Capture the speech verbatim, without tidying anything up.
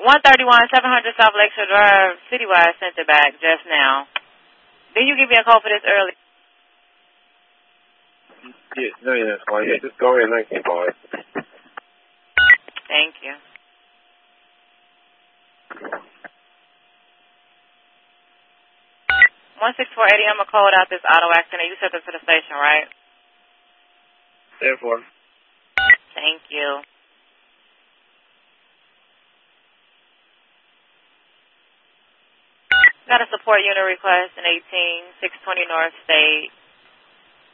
one thirty-one, seven hundred South Lakeshore Drive, Citywide sent it back just now. Did you give me a call for this early? Yeah, no, yeah, that's fine. Yeah, just go ahead and I can call it. Thank you. one six four eighty, I'm going to code out this auto accident. You sent it to the station, right? Therefore. Thank you. Got a support unit request in eighteen, six twenty North State.